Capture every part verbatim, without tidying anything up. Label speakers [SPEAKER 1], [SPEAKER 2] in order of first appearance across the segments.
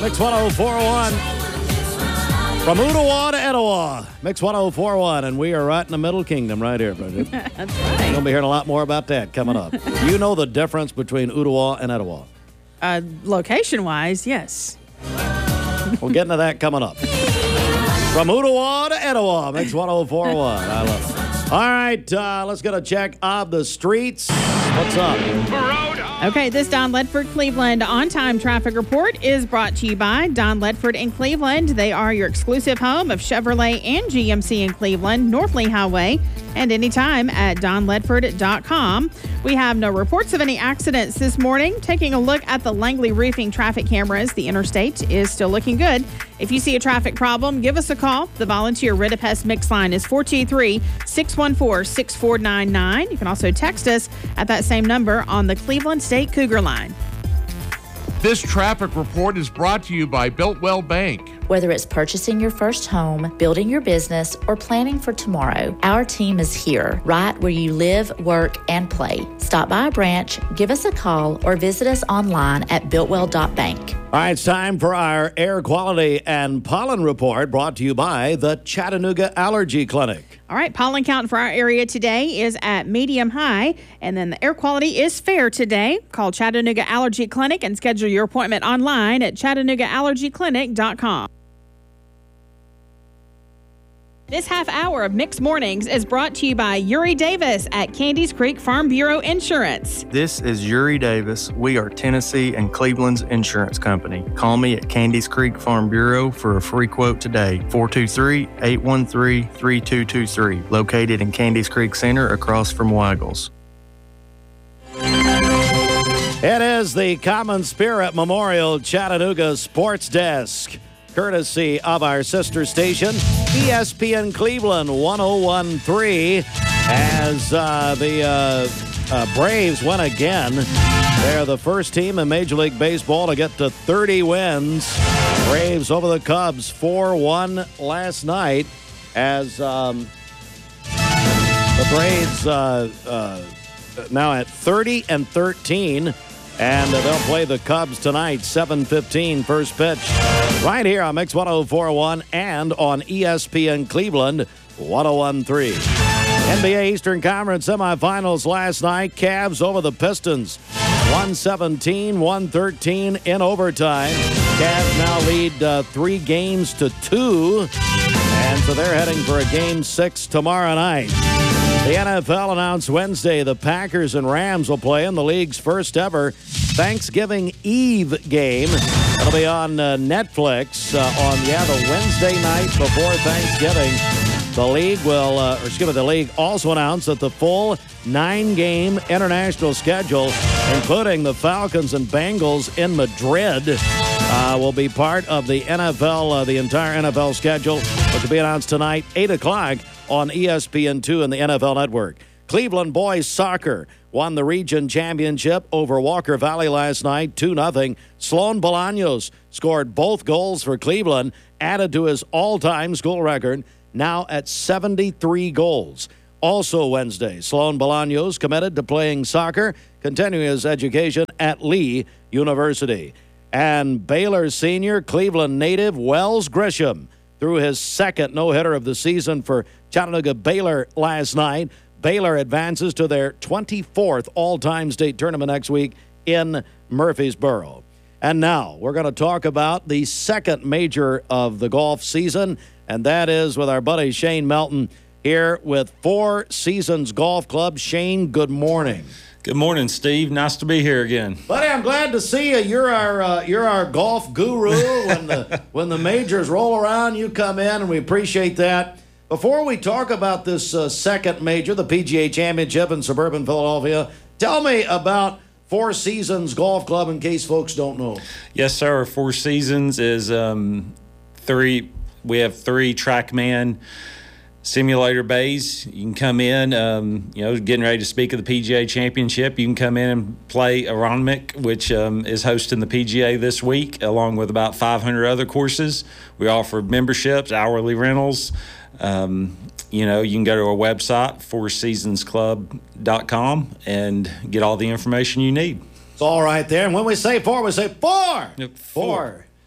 [SPEAKER 1] Mix one oh four point one. From Ottawa to Etowah. Mix one oh four point one. And we are right in the Middle Kingdom right here, Bridget.
[SPEAKER 2] That's right.
[SPEAKER 1] You're going to be hearing a lot more about that coming up. You know the difference between Ottawa and Etowah?
[SPEAKER 2] Uh, location-wise, yes.
[SPEAKER 1] We'll get into that coming up. From Ottawa to Etowah. Mix one oh four point one. I love it. All right, uh, let's get a check of the streets. What's up?
[SPEAKER 2] Okay, this Don Ledford Cleveland on-time traffic report is brought to you by Don Ledford in Cleveland. They are your exclusive home of Chevrolet and G M C in Cleveland, North Lee Highway, and anytime at don ledford dot com. We have no reports of any accidents this morning. Taking a look at the Langley Roofing traffic cameras, the interstate is still looking good. If you see a traffic problem, give us a call. The volunteer Ridipest Mix line is four two three, six one four, six four nine nine. You can also text us at that same number on the Cleveland State Cougar line.
[SPEAKER 3] This traffic report is brought to you by Builtwell Bank.
[SPEAKER 4] Whether it's purchasing your first home, building your business, or planning for tomorrow, our team is here, right where you live, work, and play. Stop by a branch, give us a call, or visit us online at builtwell dot bank.
[SPEAKER 1] All right, it's time for our air quality and pollen report brought to you by the Chattanooga Allergy Clinic.
[SPEAKER 2] All right, pollen count for our area today is at medium high, and then the air quality is fair today. Call Chattanooga Allergy Clinic and schedule your appointment online at chattanooga allergy clinic dot com. This half hour of Mixed Mornings is brought to you by Uri Davis at Candies Creek Farm Bureau Insurance.
[SPEAKER 5] This is Uri Davis. We are Tennessee and Cleveland's insurance company. Call me at Candies Creek Farm Bureau for a free quote today. four two three, eight one three, three two two three. Located in Candies Creek Center across from Waggles.
[SPEAKER 1] It is the Common Spirit Memorial Chattanooga Sports Desk, courtesy of our sister station, E S P N Cleveland one oh one point three, as uh, the uh, uh, Braves win again. They're the first team in Major League Baseball to get to thirty wins. Braves over the Cubs four one last night, as um, the Braves uh, uh, now at thirty and thirteen. And uh, they'll play the Cubs tonight, seven fifteen, first pitch, right here on Mix one oh four point one and on E S P N Cleveland one oh one point three. N B A Eastern Conference semifinals last night. Cavs over the Pistons, one seventeen, one thirteen in overtime. Cavs now lead uh, three games to two, and so they're heading for a game six tomorrow night. The N F L announced Wednesday the Packers and Rams will play in the league's first ever Thanksgiving Eve game. It'll be on uh, Netflix uh, on, yeah, the Wednesday night before Thanksgiving. The league will, uh, or excuse me, the league also announced that the full nine-game international schedule, including the Falcons and Bengals in Madrid, uh, will be part of the N F L, uh, the entire N F L schedule, which will be announced tonight, eight o'clock on E S P N two and the N F L Network. Cleveland boys soccer won the region championship over Walker Valley last night, two nothing. Sloan Bolaños scored both goals for Cleveland, added to his all-time school record, now at seventy-three goals. Also Wednesday, Sloan Bolaños committed to playing soccer, continuing his education at Lee University. And Baylor senior, Cleveland native Wells Grisham threw his second no-hitter of the season for Chattanooga Baylor last night. Baylor advances to their twenty-fourth all-time state tournament next week in Murfreesboro. And now we're going to talk about the second major of the golf season, and that is with our buddy Shane Melton here with Four Seasons Golf Club. Shane, good morning.
[SPEAKER 6] Good morning, Steve. Nice to be here again.
[SPEAKER 1] Buddy, I'm glad to see you. You're our uh, you're our golf guru. When the when the majors roll around, you come in, and we appreciate that. Before we talk about this uh, second major, the P G A Championship in suburban Philadelphia, tell me about Four Seasons Golf Club in case folks don't know.
[SPEAKER 6] Yes, sir. Four Seasons is um, three. We have three TrackMan simulator bays. You can come in, um, you know, getting ready to speak of the P G A Championship. You can come in and play Aronimink, which um, is hosting the P G A this week, along with about five hundred other courses. We offer memberships, hourly rentals. Um, you know, you can go to our website, four seasons club dot com, and get all the information you need.
[SPEAKER 1] It's all right there. And when we say four, we say four.
[SPEAKER 6] Yep,
[SPEAKER 1] four.
[SPEAKER 6] four.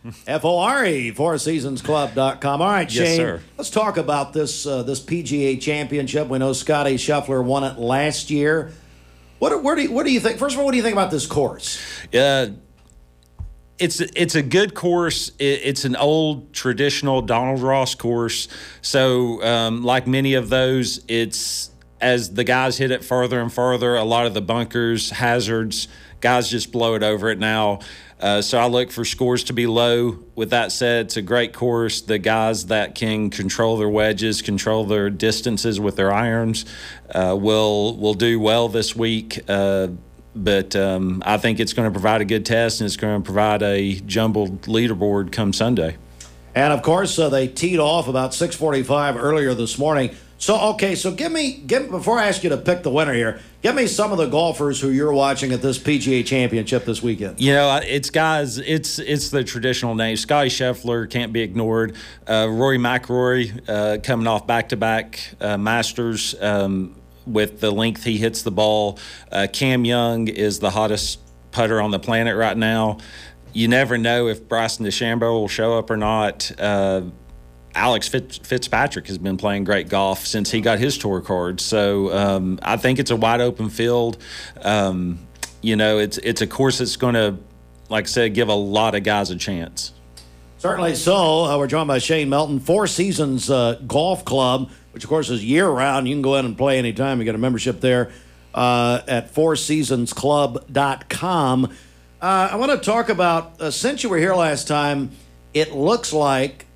[SPEAKER 1] F O R E, four seasons club dot com. All right, Shane,
[SPEAKER 6] Yes, sir.
[SPEAKER 1] let's talk about this uh, this P G A Championship. We know Scotty Scheffler won it last year. What, where do you, what do you think? First of all, what do you think about this course?
[SPEAKER 6] Uh, it's it's a good course. It, it's an old traditional Donald Ross course. So, um, like many of those, it's as the guys hit it further and further. A lot of the bunkers, hazards, guys just blow it over it now. Uh, so I look for scores to be low. With that said, it's a great course. The guys that can control their wedges, control their distances with their irons, uh, will will do well this week. Uh, but um, I think it's going to provide a good test, and it's going to provide a jumbled leaderboard come Sunday.
[SPEAKER 1] And, of course, uh, they teed off about six forty-five earlier this morning. So, okay, so give me, give, before I ask you to pick the winner here, give me some of the golfers who you're watching at this P G A Championship this weekend.
[SPEAKER 6] You know, it's guys, it's it's the traditional names. Scotty Scheffler can't be ignored. Uh, Rory McIlroy uh, coming off back-to-back uh, Masters um, with the length he hits the ball. Uh, Cam Young is the hottest putter on the planet right now. You never know if Bryson DeChambeau will show up or not. Uh, Alex Fitz, Fitzpatrick has been playing great golf since he got his tour card. So um, I think it's a wide open field. Um, you know, it's it's a course that's going to, like I said, give a lot of guys a chance.
[SPEAKER 1] Certainly so. Uh, we're joined by Shane Melton, Four Seasons uh, Golf Club, which, of course, is year-round. You can go in and play anytime. You get a membership there uh, at four seasons club dot com. Uh, I want to talk about, uh, since you were here last time, it looks like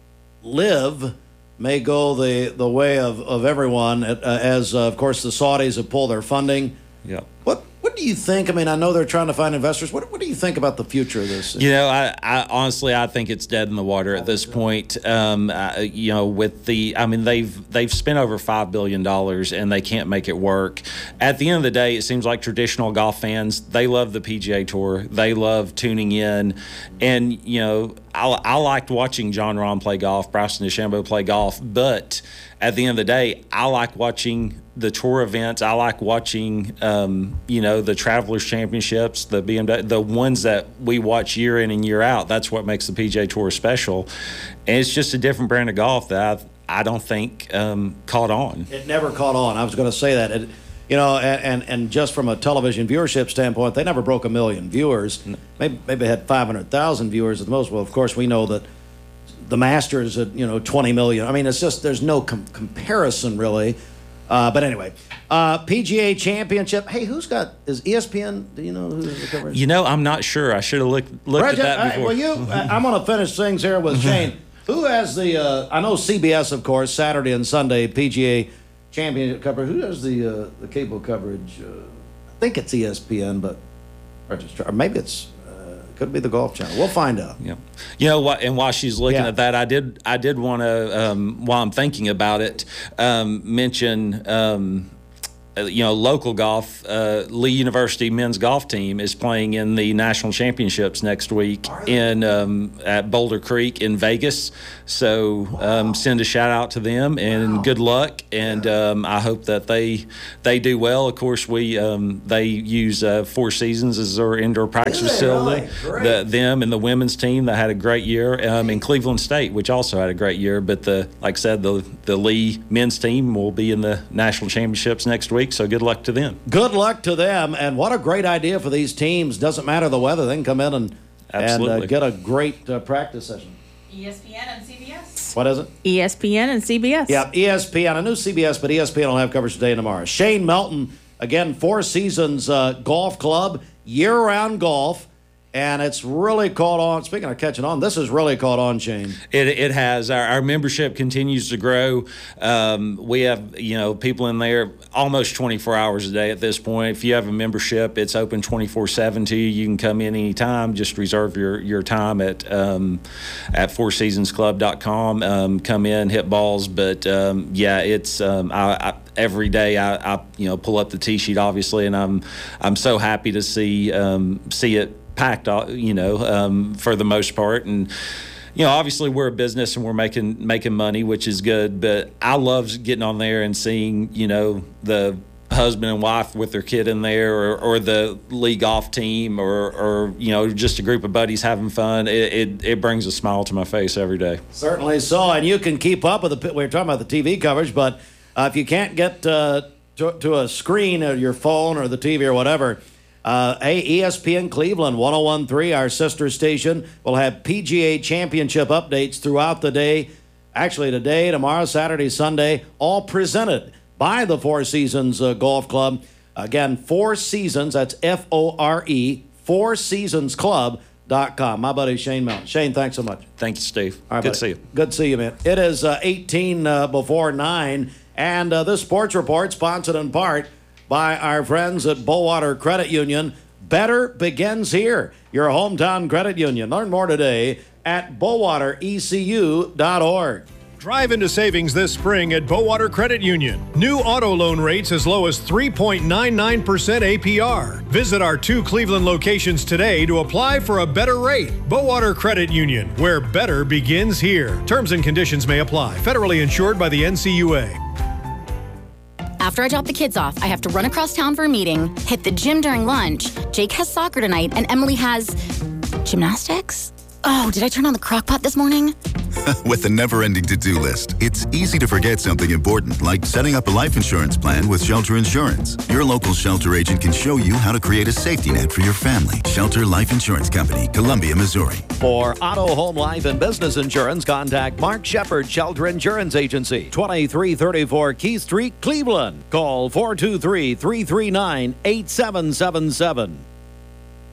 [SPEAKER 1] Live may go the, the way of, of everyone, uh, as, uh, of course, the Saudis have pulled their funding.
[SPEAKER 6] Yeah.
[SPEAKER 1] What What do you think? I mean, I know they're trying to find investors. What What do you think about the future of this?
[SPEAKER 6] You know, I, I honestly, I think it's dead in the water at this point. Um, uh, you know, with the, I mean, they've they've spent over five billion dollars and they can't make it work. At the end of the day, it seems like traditional golf fans, they love the P G A Tour. They love tuning in, and you know, I, I liked watching Jon Rahm play golf, Bryson DeChambeau play golf, but at the end of the day, I like watching the tour events. I like watching, um, you know, the Travelers Championships, the B M W, the ones that we watch year in and year out. That's what makes the P G A Tour special. And it's just a different brand of golf that I, I don't think um, caught on.
[SPEAKER 1] It never caught on. I was going to say that. It, you know, and, and, and just from a television viewership standpoint, they never broke a million viewers. Maybe, maybe had five hundred thousand viewers at the most. Well, of course, we know that the Masters at, you know, twenty million. I mean, it's just, there's no com- comparison really. Uh, but anyway, uh, P G A Championship. Hey, who's got, is E S P N, do you know who's the coverage?
[SPEAKER 6] You know, I'm not sure. I should have looked, looked
[SPEAKER 1] Roger,
[SPEAKER 6] at that before.
[SPEAKER 1] Right, well, you, I'm going to finish things here with Shane. Who has the, uh, I know C B S, of course, Saturday and Sunday P G A Championship coverage. Who does the uh, the cable coverage? Uh, I think it's E S P N, but, or, just, or maybe it's, could be the Golf Channel. We'll find out.
[SPEAKER 6] Yeah, you know what? And while she's looking
[SPEAKER 1] Yeah.
[SPEAKER 6] at that, I did I did want to, um, while I'm thinking about it, um, mention. Um, uh, you know, local golf. Uh, Lee University men's golf team is playing in the national championships next week in um, at Boulder Creek in Vegas. So um, send a shout out to them and wow. good luck. And um, I hope that they they do well. Of course, we um, they use uh, Four Seasons as their indoor practice
[SPEAKER 1] Really?
[SPEAKER 6] facility.
[SPEAKER 1] Really?
[SPEAKER 6] The, them and the women's team that had a great year, um, in Cleveland State, which also had a great year. But the like I said, the the Lee men's team will be in the national championships next week. So good luck to them.
[SPEAKER 1] Good luck to them, and what a great idea for these teams. Doesn't matter the weather; they can come in and
[SPEAKER 6] Absolutely.
[SPEAKER 1] and uh, get a great uh, practice session.
[SPEAKER 2] E S P N and C B S.
[SPEAKER 1] What is it?
[SPEAKER 2] E S P N and C B S.
[SPEAKER 1] Yeah, E S P N. I knew C B S, but E S P N will have coverage today and tomorrow. Shane Melton, again, Four Seasons uh, Golf Club, year-round golf. And it's really caught on. Speaking of catching on, this has really caught on, Shane.
[SPEAKER 6] It it has. Our, our membership continues to grow. Um, we have, you know, people in there almost twenty-four hours a day at this point. If you have a membership, it's open twenty-four seven to you. You can come in anytime. Just reserve your, your time at um, at four seasons club dot com. Um, come in, hit balls. But, um, yeah, it's um, I, I, every day I, I, you know, pull up the tee sheet, obviously, and I'm I'm so happy to see um, see it packed, you know, um, for the most part. And, you know, obviously we're a business and we're making making money, which is good. But I love getting on there and seeing, you know, the one husband and wife with their kid in there, or, or the league golf team, or, or you know, just a group of buddies having fun, it, it, it brings a smile to my face every day.
[SPEAKER 1] Certainly so. And you can keep up with the, we were talking about the T V coverage, but uh, if you can't get uh, to, to a screen or your phone or the T V or whatever, uh, hey, E S P N Cleveland one oh one point three, our sister station, will have P G A Championship updates throughout the day. Actually, today, tomorrow, Saturday, Sunday, all presented by the Four Seasons uh, Golf Club. Again, Four Seasons, that's F O R E, four seasons club dot com. My buddy Shane Melton. Shane, thanks so much.
[SPEAKER 6] Thank you, Steve.
[SPEAKER 1] All right,
[SPEAKER 6] Good
[SPEAKER 1] buddy.
[SPEAKER 6] to see you.
[SPEAKER 1] Good to see you, man. It is uh, eighteen uh, before nine, and uh, this sports report sponsored in part by our friends at Bowater Credit Union. Better begins here, your hometown credit union. Learn more today at bowater e c u dot org.
[SPEAKER 7] Drive into savings this spring at Bowater Credit Union. New auto loan rates as low as three point nine nine percent A P R. Visit our two Cleveland locations today to apply for a better rate. Bowater Credit Union, where better begins here. Terms and conditions may apply. Federally insured by the N C U A.
[SPEAKER 8] After I drop the kids off, I have to run across town for a meeting, hit the gym during lunch. Jake has soccer tonight, and Emily has gymnastics? Oh, did I turn on the crock pot this morning?
[SPEAKER 9] With the never-ending to-do list, it's easy to forget something important, like setting up a life insurance plan with Shelter Insurance. Your local Shelter agent can show you how to create a safety net for your family. Shelter Life Insurance Company, Columbia, Missouri.
[SPEAKER 10] For auto, home, life, and business insurance, contact Mark Shepard, Shelter Insurance Agency, twenty-three thirty-four Keith Street, Cleveland. Call four two three, three three nine, eight seven seven seven.